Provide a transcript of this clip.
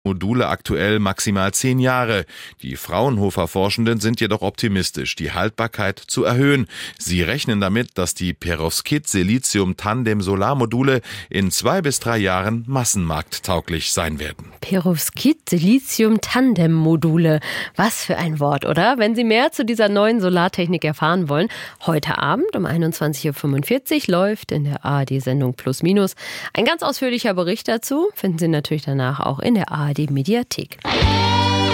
Module aktuell maximal 10 Jahre. Die Fraunhofer-Forschenden sind jedoch optimistisch, die Haltbarkeit zu erhöhen. Sie rechnen damit, dass die Perovskit-Silizium-Tandem-Solarmodule in 2 bis 3 Jahren massenmarkttauglich sein werden. Perovskit-Silizium-Tandem-Module. Was für ein Wort, oder? Wenn Sie mehr zu dieser neuen Solartechnik erfahren wollen, heute Abend um 21.45 Uhr läuft in der ARD-Sendung Plus Minus ein ganz ausführlicher Bericht dazu. Finden Sie natürlich danach auch in der ARD-Mediathek.